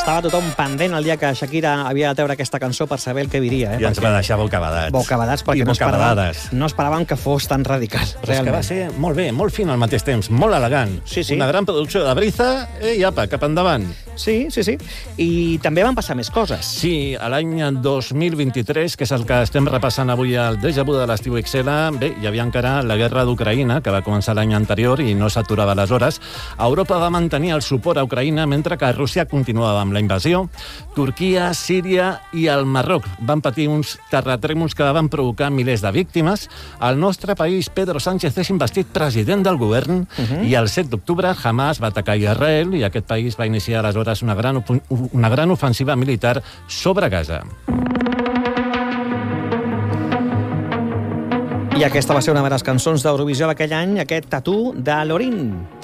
Estava tothom pendent el dia que Shakira havia de treure aquesta cançó per saber el que viria. I ens va deixar bocabadats. Bocabadats, perquè no esperàvem que fos tan radical. Però és que va ser molt bé, molt fin al mateix temps, molt elegant. Sí. Una gran producció de Briza, i apa, cap endavant. Sí. I també van passar més coses. Sí, a l'any 2023, que és el que estem repassant avui al Déjà Vu de l'Estiu XL, bé, hi havia encara la guerra d'Ucraïna, que va començar l'any anterior i no s'aturava aleshores. Europa va mantenir el suport a Ucraïna, mentre que Rússia continuava amb la invasió. Turquia, Síria i el Marroc van patir uns terratrèmols que van provocar milers de víctimes. Al nostre país, Pedro Sánchez és investit president del govern i el 7 d'octubre Hamas va atacar Israel i aquest país va iniciar aleshores una gran ofensiva militar sobre Gaza. I aquesta va ser una de les cançons d'Eurovisió d'aquell any, aquest Tattoo de Lorin.